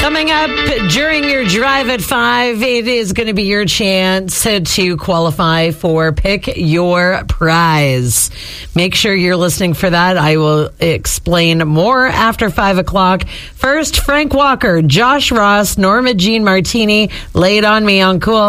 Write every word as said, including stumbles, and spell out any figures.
Coming up during your drive at five, it is going to be your chance to qualify for Pick Your Prize. Make sure you're listening for that. I will explain more after five o'clock. First, Frank Walker, Josh Ross, Norma Jean Martini, Lay It On Me on Cool.